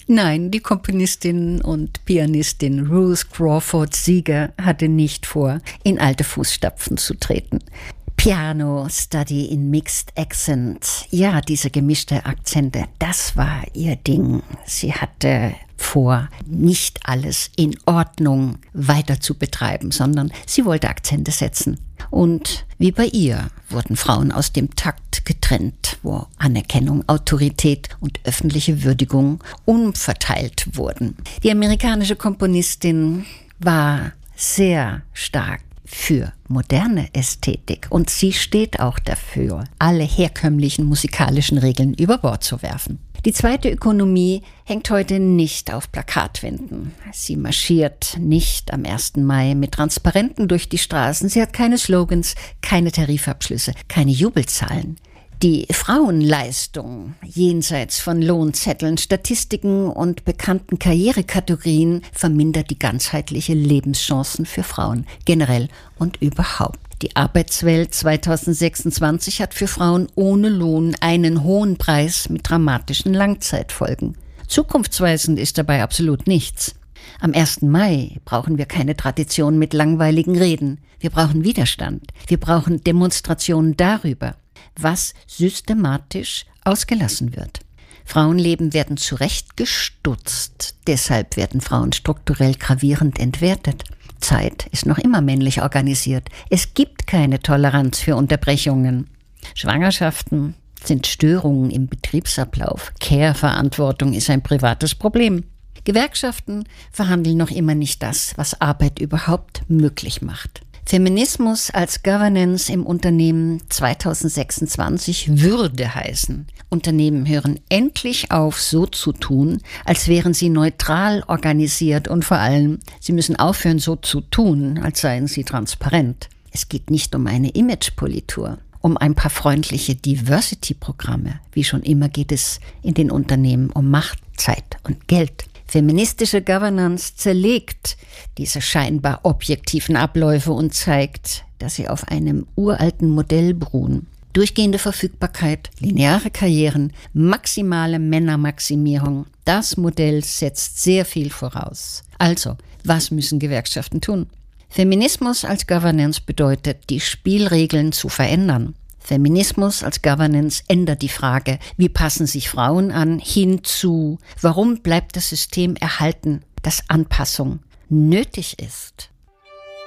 Nein, die Komponistin und Pianistin Ruth Crawford Seeger hatte nicht vor, in alte Fußstapfen zu treten. Piano Study in Mixed Accent. Ja, diese gemischte Akzente, das war ihr Ding. Sie hatte vor, nicht alles in Ordnung weiter zu betreiben, sondern sie wollte Akzente setzen. Und wie bei ihr wurden Frauen aus dem Takt getrennt, wo Anerkennung, Autorität und öffentliche Würdigung umverteilt wurden. Die amerikanische Komponistin war sehr stark für moderne Ästhetik und sie steht auch dafür, alle herkömmlichen musikalischen Regeln über Bord zu werfen. Die zweite Ökonomie hängt heute nicht auf Plakatwänden. Sie marschiert nicht am 1. Mai mit Transparenten durch die Straßen. Sie hat keine Slogans, keine Tarifabschlüsse, keine Jubelzahlen. Die Frauenleistung jenseits von Lohnzetteln, Statistiken und bekannten Karrierekategorien vermindert die ganzheitliche Lebenschancen für Frauen generell und überhaupt. Die Arbeitswelt 2026 hat für Frauen ohne Lohn einen hohen Preis mit dramatischen Langzeitfolgen. Zukunftsweisend ist dabei absolut nichts. Am 1. Mai brauchen wir keine Tradition mit langweiligen Reden. Wir brauchen Widerstand. Wir brauchen Demonstrationen darüber, was systematisch ausgelassen wird. Frauenleben werden zurechtgestutzt. Deshalb werden Frauen strukturell gravierend entwertet. Zeit ist noch immer männlich organisiert. Es gibt keine Toleranz für Unterbrechungen. Schwangerschaften sind Störungen im Betriebsablauf. Care-Verantwortung ist ein privates Problem. Gewerkschaften verhandeln noch immer nicht das, was Arbeit überhaupt möglich macht. Feminismus als Governance im Unternehmen 2026 würde heißen, Unternehmen hören endlich auf, so zu tun, als wären sie neutral organisiert und vor allem, sie müssen aufhören, so zu tun, als seien sie transparent. Es geht nicht um eine Imagepolitur, um ein paar freundliche Diversity-Programme. Wie schon immer geht es in den Unternehmen um Macht, Zeit und Geld. Feministische Governance zerlegt diese scheinbar objektiven Abläufe und zeigt, dass sie auf einem uralten Modell beruhen. Durchgehende Verfügbarkeit, lineare Karrieren, maximale Männermaximierung. Das Modell setzt sehr viel voraus. Also, was müssen Gewerkschaften tun? Feminismus als Governance bedeutet, die Spielregeln zu verändern. Feminismus als Governance ändert die Frage, wie passen sich Frauen an, hinzu, warum bleibt das System erhalten, dass Anpassung nötig ist.